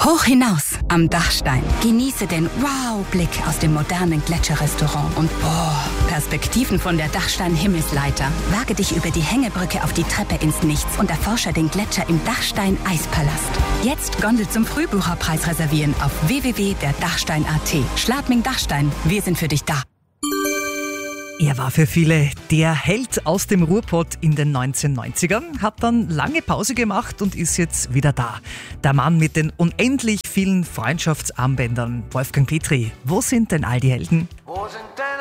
Hoch hinaus am Dachstein. Genieße den Wow-Blick aus dem modernen Gletscherrestaurant und Perspektiven von der Dachstein-Himmelsleiter. Wage dich über die Hängebrücke auf die Treppe ins Nichts und erforsche den Gletscher im Dachstein-Eispalast. Jetzt Gondel zum Frühbucherpreis reservieren auf www.derdachstein.at. Schladming Dachstein, wir sind für dich da. Er war für viele der Held aus dem Ruhrpott in den 1990ern, hat dann lange Pause gemacht und ist jetzt wieder da. Der Mann mit den unendlich vielen Freundschaftsarmbändern, Wolfgang Petri. Wo sind denn all die Helden? Wo sind denn